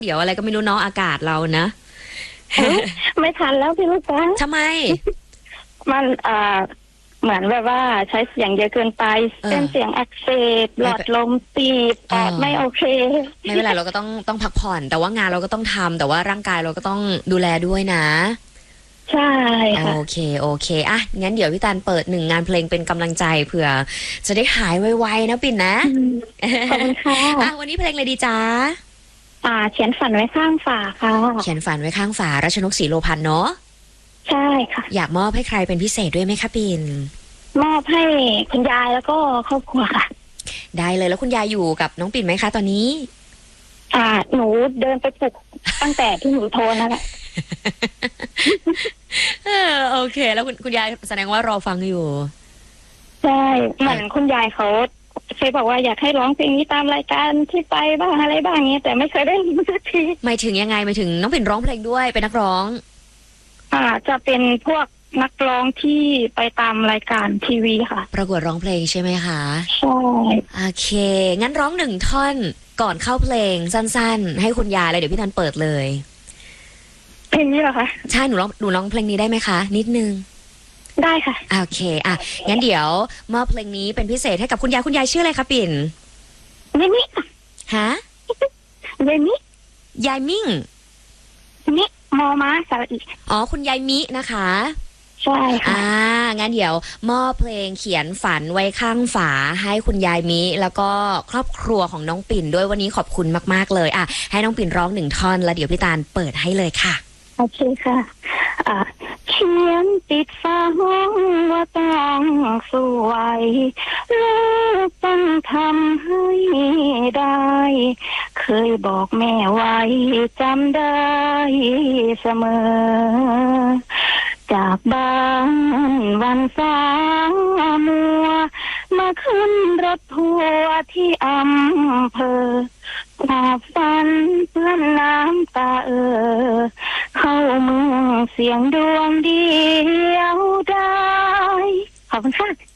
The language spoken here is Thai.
เดี๋ยวอะไรก็ไม่รู้เนาะอากาศเรานะไม่ทันแล้วพี่ลูกฟ้าทำไมมันเหมือนแบบว่าใช้เสียงเยอะเกินไปเส้นเสียงอักเสบหลอดลมตีบปอดไม่โอเคไม่เป็นไรเราก็ต้องพักผ่อน แต่ว่างานเราก็ต้องทำแต่ว่าร่างกายเราก็ต้องดูแลด้วยนะใช่ค่ะโอเคอ่ะงั้นเดี๋ยวพี่ตาลเปิด1งานเพลงเป็นกำลังใจเผื่อจะได้หายไวๆนะปิ่นนะขอบคุณค่ะอ่ะวันนี้เพลงอะไรดีจ๊ะเขียนฝันไว้ข้างฝาค่ะเขียนฝันไว้ข้างฝารัชนกศรีโลพันธ์เนาะใช่ค่ะอยากมอบให้ใครเป็นพิเศษด้วยไหมคะปิ่นมอบให้คุณยายแล้วก็ครอบครัวค่ะได้เลยแล้วคุณยายอยู่กับน้องปิ่นไหมคะตอนนี้หนูเดินไปปลุกตั้งแต่ที่หนูโทรนั่นแหละโอเคแล้วคุณยายแสดงว่ารอฟังอยู่ใช่เหมือนคุณยายเขาเคยบอกว่าอยากให้ร้องเพลงนี้ตามรายการที่ไปบ้างอะไรบ้างเงี้ยแต่ไม่เคยได้ร้องสักทีหมายถึงยังไงหมายถึงน้องปิ่นร้องเพลงด้วยเป็นนักร้องจะเป็นพวกนักร้องที่ไปตามรายการทีวีค่ะประกวดร้องเพลงใช่ไหมคะใช่โอเคงั้นร้อง1ท่อนก่อนเข้าเพลงสั้นๆให้คุณยายเลยเดี๋ยวพี่ธันเปิดเลยเพลงนี้เหรอคะใช่หนูร้องเพลงนี้ได้ไหมคะนิดนึงได้ค่ะโอเคงั้นเดี๋ยวมอบเพลงนี้เป็นพิเศษให้กับคุณยายชื่ออะไรคะปิ่นเยมิฮะเยมิยายมิ่งมิมอม้าสระอีคุณยายมินะคะใช่ค่ะงั้นเดี๋ยวมอบเพลงเขียนฝันไว้ข้างฝาให้คุณยายมิแล้วก็ครอบครัวของน้องปิ่นด้วยวันนี้ขอบคุณมากๆเลยให้น้องปิ่นร้อง1ท่อนแล้วเดี๋ยวพี่ตาลเปิดให้เลยค่ะโอเคค่ะเขียนติดฟ้าห้องว่าต้องสวยลูกต้องทำให้ได้เคยบอกแม่ไว้จำได้เสมอจากบ้านวันสางมัวมาขึ้นรถทัวร์ที่อำเภอหอบฝันเพื่อนน้ำตาเข้าเมืองเสียงดวงเดียวได้ขอบคุณค่ะ